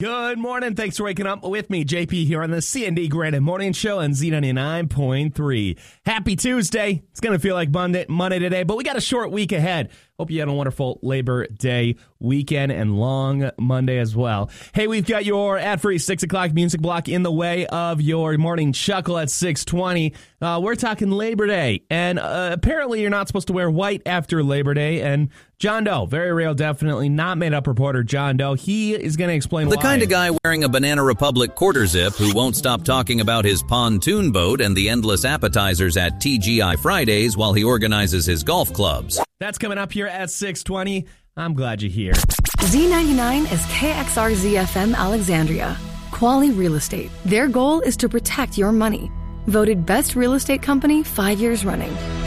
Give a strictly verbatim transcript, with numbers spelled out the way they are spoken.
Good morning. Thanks for waking up with me, J P, here on the C and D Granite Morning Show on Z ninety-nine point three. Happy Tuesday. It's going to feel like Monday, Monday today, but we got a short week ahead. Hope you had a wonderful Labor Day weekend and long Monday as well. Hey, we've got your ad-free six o'clock music block in the way of your morning chuckle at six twenty. Uh, we're talking Labor Day, and uh, apparently you're not supposed to wear white after Labor Day, and John Doe, very real, definitely not made up reporter John Doe, he is going to explain the why. The kind of guy wearing a Banana Republic quarter zip who won't stop talking about his pontoon boat and the endless appetizers at T G I Fridays while he organizes his golf clubs. That's coming up here at six twenty. I'm glad you're here. Z ninety-nine is K X R Z F M Alexandria. Quality Real Estate. Their goal is to protect your money. Voted best real estate company five years running.